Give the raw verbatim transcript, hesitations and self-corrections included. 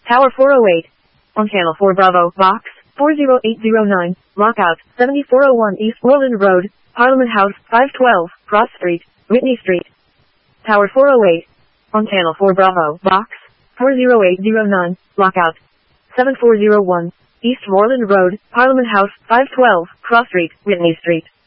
Tower four oh eight. On Channel four Bravo, Box, four oh eight oh nine, Lockout, seventy-four oh one East Moreland Road, Parliament House, five twelve, Cross Street, Whitney Street. Tower four oh eight. On Channel four Bravo, Box, four oh eight oh nine, Lockout, seven four oh one, East Moreland Road, Parliament House, five twelve, Cross Street, Whitney Street.